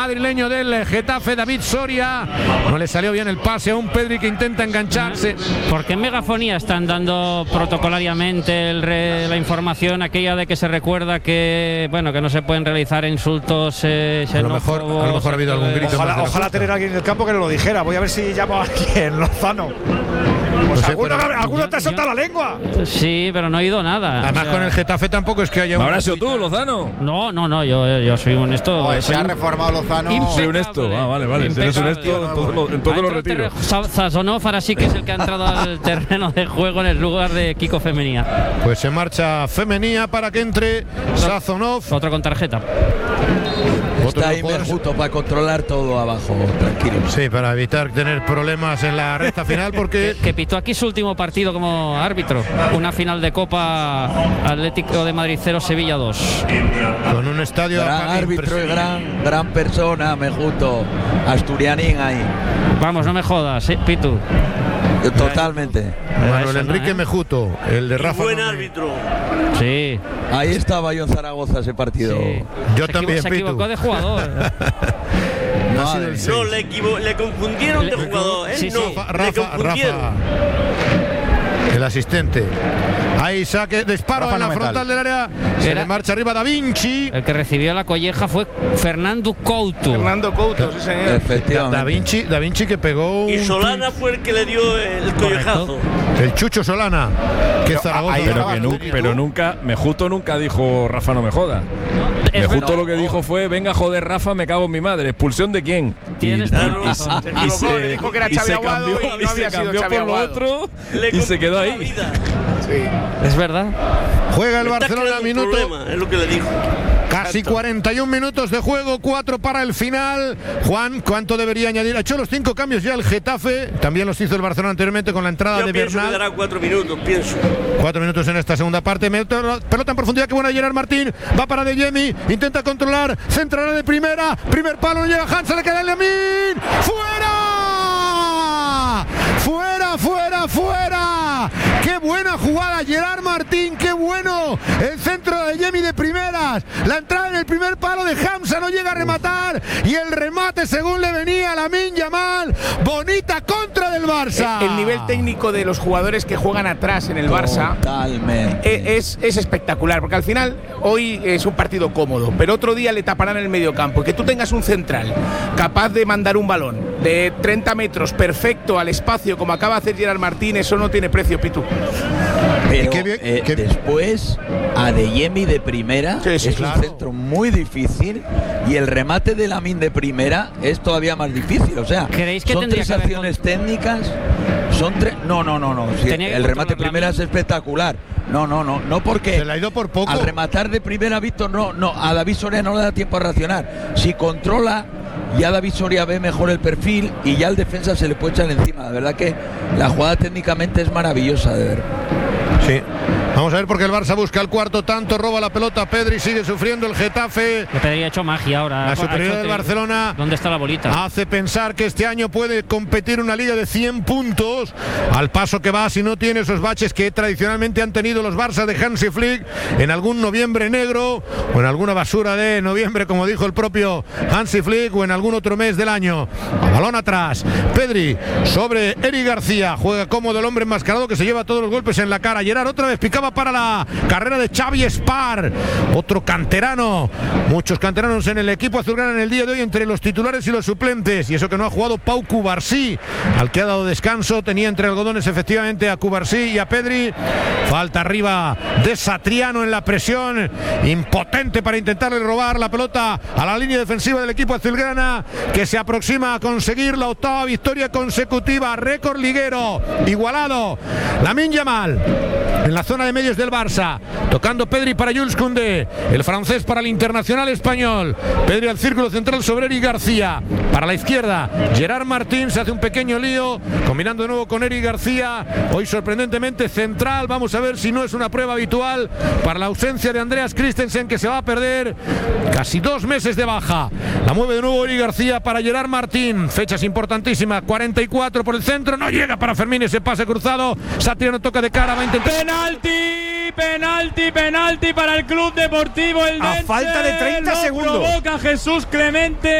madrileño del Getafe, David Soria. No le salió bien el pase a un Pedri que intenta engancharse. Porque en megafonía están dando protocolariamente la información aquella de que se recuerda que bueno, que no se pueden realizar insultos a lo mejor ha habido algún grito. Ojalá tener a alguien en el campo que nos lo dijera. Voy a ver si llamo a alguien, Lozano. Pues ¿alguno te ha soltado la lengua? Sí, pero no he oído nada. Además, con el Getafe tampoco es que haya. ¿Habrás sido tú, Lozano? No, yo soy honesto. Se ha reformado Lozano. Soy honesto. Vale. Si eres honesto, en todo lo retiro. Sazonov ahora sí que es el que ha entrado al terreno de juego en el lugar de Kiko Femenía. Pues se marcha Femenía para que entre Sazonov. Otro con tarjeta. Está ahí Merjuto para controlar todo abajo, tranquilo. Sí, para evitar tener problemas en la recta final, porque que pitó aquí su último partido como árbitro, una final de Copa Atlético de Madrid 0, Sevilla 2. Con un estadio gran árbitro y gran persona, Merjuto, asturianín ahí. Vamos, no me jodas, Pitu. Totalmente. Manuel Enrique Mejuto, el de Rafa. Buen árbitro. Sí. Ahí estaba yo en Zaragoza ese partido. Sí. Yo también, se equivocó de jugador. No, le confundieron de jugador. Sí. Rafa, el asistente. Ahí saque, disparo Rafa en la frontal del área. Se le marcha arriba Da Vinci. El que recibió la colleja fue Fernando Couto. Sí, señor. Efectivamente. Da Vinci que pegó. Y Solana fue el que le dio el collejazo. El Chucho Solana. Que Zaragoza. Pero nunca, Mejuto nunca dijo Rafa no me joda. Mejuto lo que dijo fue: venga, joder, Rafa, me cago en mi madre. ¿Expulsión de quién? Tienes razón. Dijo que era Xavi Aguado y no había sido Xavi por lo otro y se quedó ahí. Sí. Es verdad. Juega el Barcelona minuto. Es lo que le dijo. Casi 41 minutos de juego, 4 para el final. Juan, ¿cuánto debería añadir? Ha hecho los 5 cambios ya el Getafe. También los hizo el Barcelona anteriormente con la entrada de Bernal. Yo dará 4 minutos, pienso. 4 minutos en esta segunda parte. Pelota en profundidad, que buena Gerard Martín. Va para De Jemi, intenta controlar. Centrará de primera. Primer palo, no llega Hansa, le queda el Lemín. ¡Fuera! ¡Fuera! ¡Qué buena jugada, Gerard Martín! ¡Qué bueno! El centro de Jemi de primeras. La entrada en el primer palo de Hamza, no llega a rematar. Y el remate según le venía a Lamine Yamal. Bonita contra del Barça. El nivel técnico de los jugadores que juegan atrás en el Barça es espectacular. Porque al final, hoy es un partido cómodo, pero otro día le taparán el medio campo. Que tú tengas un central capaz de mandar un balón de 30 metros perfecto al espacio, como acaba de hacer Gerard Martín, eso no tiene precio, Pitu. Pero después a De Jemi de primera es un centro muy difícil, y el remate de Lamine de primera es todavía más difícil. O sea, son 3 acciones técnicas. Son 3. No. Sí, el remate de primera es espectacular. No, porque se le ha ido por poco. Al rematar de primera, Víctor, a David Soria no le da tiempo a reaccionar. Si controla, ya David Soria ve mejor el perfil y ya el defensa se le puede echar encima. La verdad que la jugada técnicamente es maravillosa de ver. Sí. Vamos a ver, porque el Barça busca el cuarto tanto, roba la pelota Pedri, sigue sufriendo el Getafe. Pedri ha hecho magia ahora. La superioridad del Barcelona. ¿Dónde está la bolita? Hace pensar que este año puede competir una liga de 100 puntos. Al paso que va, si no tiene esos baches que tradicionalmente han tenido los Barça de Hansi Flick en algún noviembre negro, o en alguna basura de noviembre, como dijo el propio Hansi Flick, o en algún otro mes del año. Balón atrás. Pedri sobre Eric García. Juega cómodo el hombre enmascarado que se lleva todos los golpes en la cara. Gerard otra vez picaba para la carrera de Xavi Espar, otro canterano. Muchos canteranos en el equipo azulgrana en el día de hoy, entre los titulares y los suplentes, y eso que no ha jugado Pau Cubarsí, al que ha dado descanso. Tenía entre algodones efectivamente a Cubarsí y a Pedri. Falta arriba de Satriano en la presión, impotente para intentarle robar la pelota a la línea defensiva del equipo azulgrana, que se aproxima a conseguir la 8ª victoria consecutiva, récord liguero igualado. Lamine Yamal en la zona de medios del Barça, tocando Pedri para Jules Koundé, el francés para el internacional español. Pedri al círculo central sobre Eric García, para la izquierda Gerard Martín, se hace un pequeño lío, combinando de nuevo con Eric García, hoy sorprendentemente central. Vamos a ver si no es una prueba habitual para la ausencia de Andreas Christensen, que se va a perder casi 2 meses de baja. La mueve de nuevo Eric García para Gerard Martín, fechas importantísimas, 44 por el centro, no llega para Fermín ese pase cruzado. Satriano toca de cara, va a intentar. Penalti para el Club Deportivo Eldense. A falta de 30 segundos. Provoca Jesús Clemente.